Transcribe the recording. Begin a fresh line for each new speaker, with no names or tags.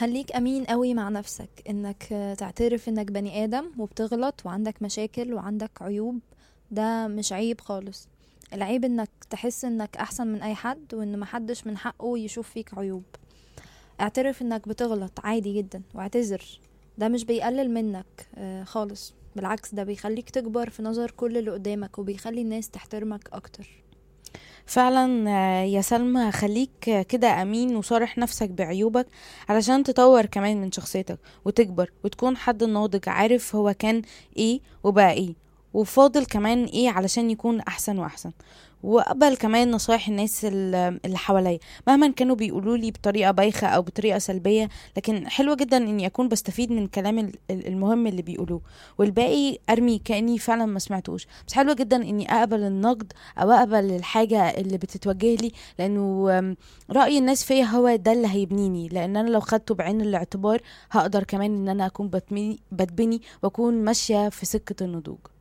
خليك أمين قوي مع نفسك، إنك تعترف إنك بني آدم وبتغلط وعندك مشاكل وعندك عيوب. ده مش عيب خالص. العيب إنك تحس إنك أحسن من أي حد وإن محدش من حقه يشوف فيك عيوب. اعترف إنك بتغلط عادي جدا واعتذر. ده مش بيقلل منك خالص، بالعكس ده بيخليك تكبر في نظر كل اللي قدامك وبيخلي الناس تحترمك أكتر.
فعلا. يا سلمى، خليك كده أمين وصارح نفسك بعيوبك علشان تطور كمان من شخصيتك وتكبر وتكون حد ناضج عارف هو كان ايه وبقى ايه وفاضل كمان ايه علشان يكون أحسن وأحسن. وقبل كمان نصايح الناس اللي حواليا مهما كانوا بيقولوا لي بطريقة بايخة أو بطريقة سلبية، لكن حلوة جدا إني أكون بستفيد من كلام المهم اللي بيقولوه، والباقي أرمي كأني فعلا ما سمعتوش. بس حلوة جدا إني أقبل النقد او اقبل الحاجة اللي بتتوجه لي، لانه رأي الناس فيا هو ده اللي هيبنيني، لان انا لو خدته بعين الاعتبار هقدر كمان ان انا اكون بتبني واكون ماشية في سكة النضوج.